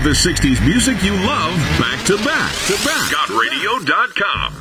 of the 60s music you love back to back. GotRadio.com.